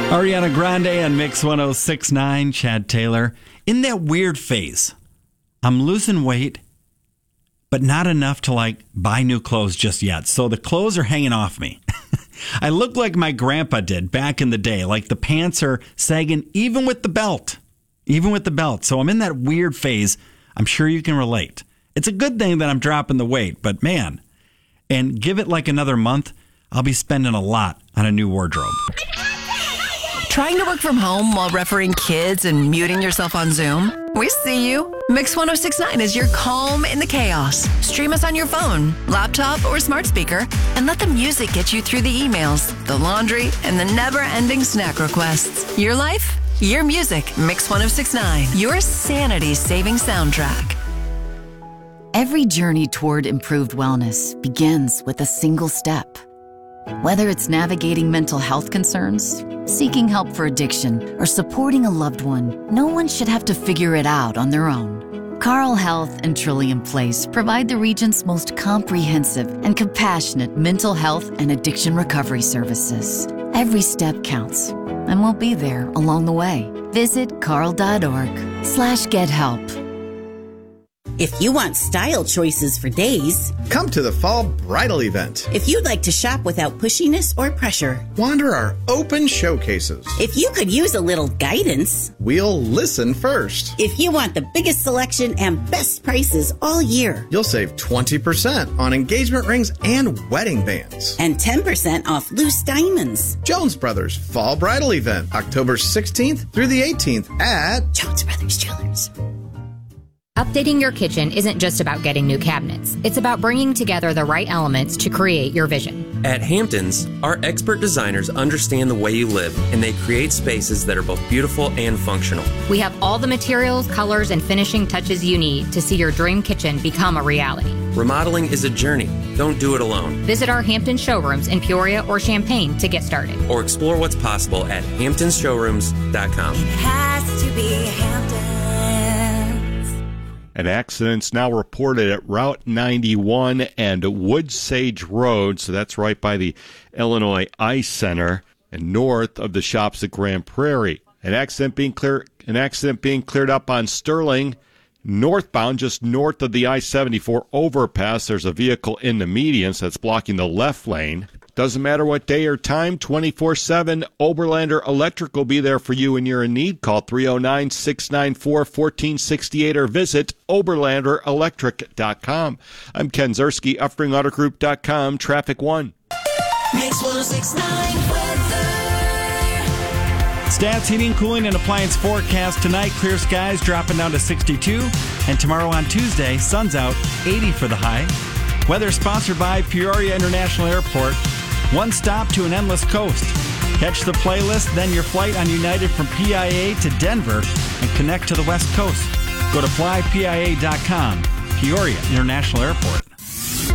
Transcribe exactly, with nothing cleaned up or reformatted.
Ariana Grande on Mix one oh six point nine, Chad Taylor. In that weird phase, I'm losing weight, but not enough to like buy new clothes just yet. So the clothes are hanging off me. I look like my grandpa did back in the day. Like the pants are sagging even with the belt. Even with the belt. So I'm in that weird phase. I'm sure you can relate. It's a good thing that I'm dropping the weight, but man, and give it like another month, I'll be spending a lot on a new wardrobe. Trying to work from home while refereeing kids and muting yourself on Zoom? We see you. Mix one oh six point nine is your calm in the chaos. Stream us on your phone, laptop, or smart speaker, and let the music get you through the emails, the laundry, and the never-ending snack requests. Your life, your music. Mix one oh six point nine, your sanity-saving soundtrack. Every journey toward improved wellness begins with a single step. Whether it's navigating mental health concerns, seeking help for addiction, or supporting a loved one, no one should have to figure it out on their own. Carle Health and Trillium Place provide the region's most comprehensive and compassionate mental health and addiction recovery services. Every step counts, and we'll be there along the way. Visit carle.org slash get help. If you want style choices for days, come to the Fall Bridal event. If you'd like to shop without pushiness or pressure, wander our open showcases. If you could use a little guidance, we'll listen first. If you want the biggest selection and best prices all year, you'll save twenty percent on engagement rings and wedding bands. And ten percent off loose diamonds. Jones Brothers Fall Bridal event, October sixteenth through the eighteenth at Jones Brothers Jewelers. Updating your kitchen isn't just about getting new cabinets. It's about bringing together the right elements to create your vision. At Hamptons, our expert designers understand the way you live, and they create spaces that are both beautiful and functional. We have all the materials, colors, and finishing touches you need to see your dream kitchen become a reality. Remodeling is a journey. Don't do it alone. Visit our Hampton showrooms in Peoria or Champaign to get started. Or explore what's possible at hamptons showrooms dot com. It has to be Hamptons. An accident's now reported at Route ninety-one and Wood Sage Road, so that's right by the Illinois Ice Center and north of the shops at Grand Prairie. An accident being clear, an accident being cleared up on Sterling northbound, just north of the I seventy-four overpass. There's a vehicle in the median, so that's blocking the left lane. Doesn't matter what day or time, twenty-four seven, Oberlander Electric will be there for you when you're in need. Call three oh nine, six nine four, one four six eight or visit oberlander electric dot com. I'm Ken Zerski, Uffring Auto Group dot com, Traffic One. Mix one oh six point nine weather. Stats, heating, cooling, and appliance forecast tonight. Clear skies dropping down to sixty-two. And tomorrow on Tuesday, sun's out, eighty for the high. Weather sponsored by Peoria International Airport. One stop to an endless coast. Catch the playlist, then your flight on United from P I A to Denver and connect to the West Coast. Go to fly P I A dot com. Peoria International Airport.